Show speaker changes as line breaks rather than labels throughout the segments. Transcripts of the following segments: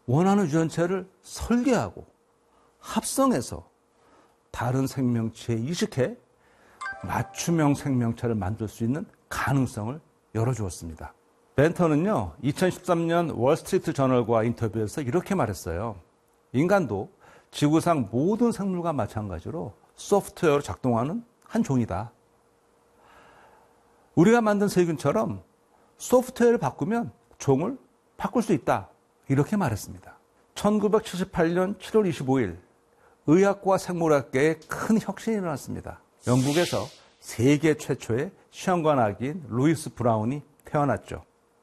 원하는 유전체를 설계하고 합성해서 다른 생명체에 이식해 맞춤형 생명체를 만들 수 있는 가능성을 열어주었습니다. 벤터는요, 2013년 월스트리트 저널과 인터뷰에서 이렇게 말했어요. 인간도 지구상 모든 생물과 마찬가지로 소프트웨어로 작동하는 한 종이다. 우리가 만든 세균처럼 소프트웨어를 바꾸면 종을 바꿀 수 있다. 이렇게 말했습니다. 1978년 7월 25일 의학과 생물학계에 큰 혁신이 일어났습니다. 영국에서 세계 최초의 시험관 아기인 루이스 브라운이 태어났죠.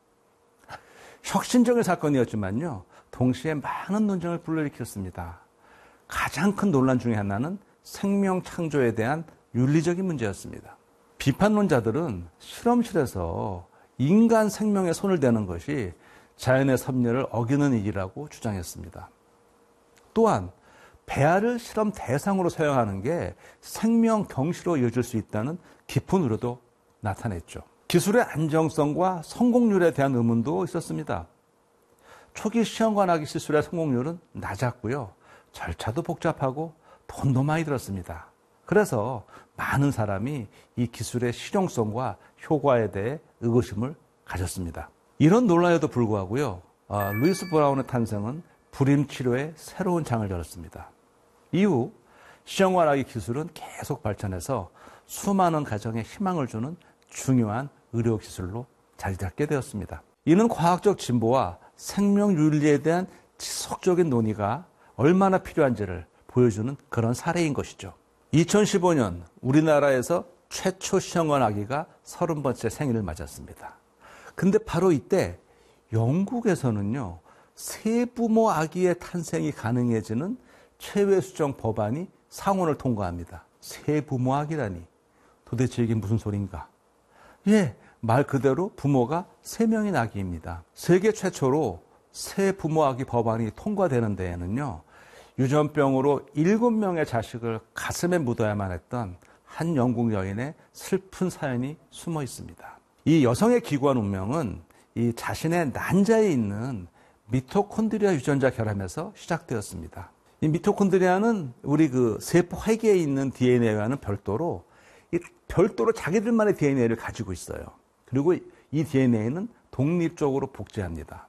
혁신적인 사건이었지만요, 동시에 많은 논쟁을 불러일으켰습니다. 가장 큰 논란 중에 하나는 생명 창조에 대한 윤리적인 문제였습니다. 비판론자들은 실험실에서 인간 생명에 손을 대는 것이 자연의 섭리를 어기는 일이라고 주장했습니다. 또한 배아를 실험 대상으로 사용하는 게 생명 경시로 이어질 수 있다는 깊은 우려도 나타냈죠. 기술의 안정성과 성공률에 대한 의문도 있었습니다. 초기 시험관 아기 시술의 성공률은 낮았고요. 절차도 복잡하고 돈도 많이 들었습니다. 그래서 많은 사람이 이 기술의 실용성과 효과에 대해 의구심을 가졌습니다. 이런 논란에도 불구하고요, 루이스 브라운의 탄생은 불임 치료의 새로운 장을 열었습니다. 이후 시험관 아기 기술은 계속 발전해서 수많은 가정에 희망을 주는 중요한 의료 기술로 자리 잡게 되었습니다. 이는 과학적 진보와 생명 윤리에 대한 지속적인 논의가 얼마나 필요한지를 보여주는 그런 사례인 것이죠. 2015년 우리나라에서 최초 시험관 아기가 30번째 생일을 맞았습니다. 근데 바로 이때 영국에서는요, 세부모 아기의 탄생이 가능해지는 최외 수정 법안이 상원을 통과합니다. 세부모 아기라니 도대체 이게 무슨 소린가? 예, 말 그대로 부모가 3명인 아기입니다. 세계 최초로 세부모 아기 법안이 통과되는 데에는요, 유전병으로 7명의 자식을 가슴에 묻어야만 했던 한 영국 여인의 슬픈 사연이 숨어 있습니다. 이 여성의 기구한 운명은 이 자신의 난자에 있는 미토콘드리아 유전자 결함에서 시작되었습니다. 이 미토콘드리아는 우리 그 세포 회계에 있는 DNA와는 별도로 자기들만의 DNA를 가지고 있어요. 그리고 이 DNA는 독립적으로 복제합니다.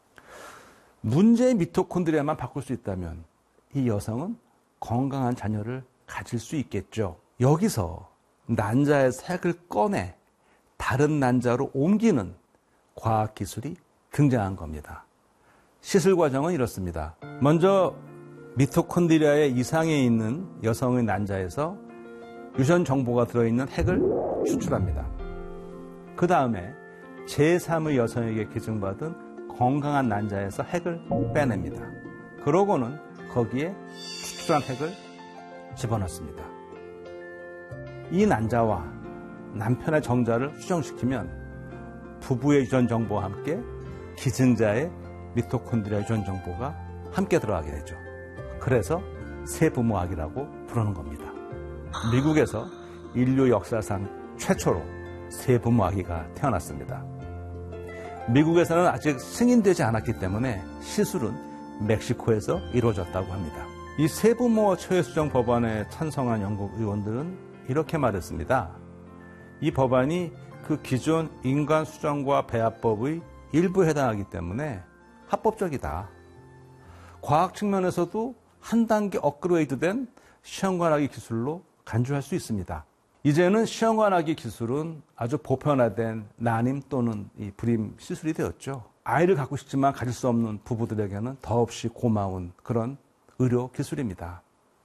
문제의 미토콘드리아만 바꿀 수 있다면 이 여성은 건강한 자녀를 가질 수 있겠죠. 여기서 난자에서 핵을 꺼내 다른 난자로 옮기는 과학기술이 등장한 겁니다. 시술 과정은 이렇습니다. 먼저 미토콘드리아의 이상에 있는 여성의 난자에서 유전 정보가 들어있는 핵을 추출합니다. 그 다음에 제3의 여성에게 기증받은 건강한 난자에서 핵을 빼냅니다. 그러고는 거기에 추출한 핵을 집어넣습니다. 이 난자와 남편의 정자를 수정시키면 부부의 유전 정보와 함께 기증자의 미토콘드리아 유전 정보가 함께 들어가게 되죠. 그래서 세부모학이라고 부르는 겁니다. 미국에서 인류 역사상 최초로 세부모아기가 태어났습니다. 미국에서는 아직 승인되지 않았기 때문에 시술은 멕시코에서 이루어졌다고 합니다. 이 세부모 최외수정 법안에 찬성한 영국 의원들은 이렇게 말했습니다. 이 법안이 그 기존 인간 수정과 배아법의 일부에 해당하기 때문에 합법적이다. 과학 측면에서도 한 단계 업그레이드된 시험관하기 기술로 간주할 수 있습니다. 이제는 시험관하기 기술은 아주 보편화된 난임 또는 이 불임 시술이 되었죠. 아이를 갖고 싶지만 가질 수 없는 부부들에게는 더없이 고마운 그런 의료 기술입니다.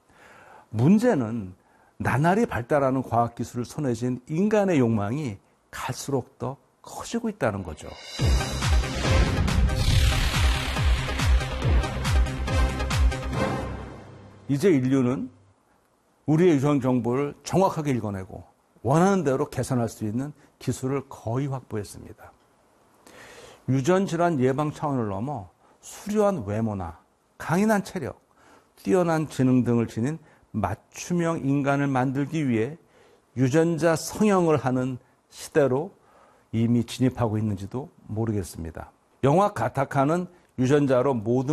문제는 나날이 발달하는 과학기술을 손에 쥔 인간의 욕망이 갈수록 더 커지고 있다는 거죠. 이제 인류는 우리의 유전 정보를 정확하게 읽어내고 원하는 대로 개선할 수 있는 기술을 거의 확보했습니다. 유전 질환 예방 차원을 넘어 수려한 외모나 강인한 체력, 뛰어난 지능 등을 지닌 맞춤형 인간을 만들기 위해 유전자 성형을 하는 시대로 이미 진입하고 있는지도 모르겠습니다. 영화 가타카는 유전자로 모든